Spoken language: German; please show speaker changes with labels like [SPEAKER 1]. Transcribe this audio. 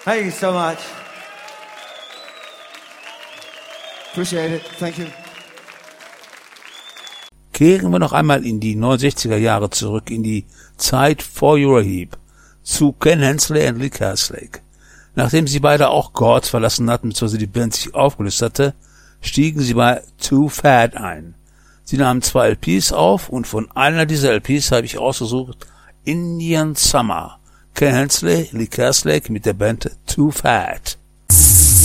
[SPEAKER 1] Thank you so much.
[SPEAKER 2] Appreciate it. Thank you.
[SPEAKER 3] Kehren wir noch einmal in die 69er Jahre zurück, in die Zeit vor Uriah Heep, zu Ken Hensley und Lee Kerslake. Nachdem sie beide auch God verlassen hatten, bzw. die Band sich aufgelöst hatte, stiegen sie bei Too Fat ein. Sie nahmen 2 LPs auf und von einer dieser LPs habe ich ausgesucht Indian Summer. Ken Hensley, Lee Kerslake mit der Band Too Fat.